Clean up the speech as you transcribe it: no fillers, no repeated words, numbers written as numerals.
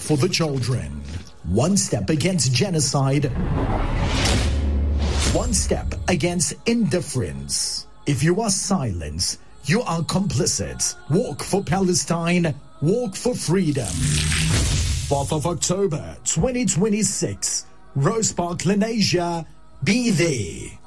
for the children. One step against genocide. One step against indifference. If you are silent, you are complicit. Walk for Palestine. Walk for freedom. 4th of October, 2026. Rose Park, Lenasia. Be there.